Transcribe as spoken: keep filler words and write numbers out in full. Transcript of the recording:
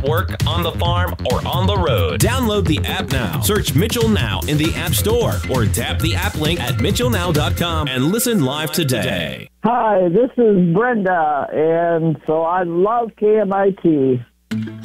at work, on the farm, or on the road. Download the app now. Search Mitchell Now in the App Store or tap the app link at mitchell now dot com and listen live today. Hi, this is Brenda, and so I love K M I T.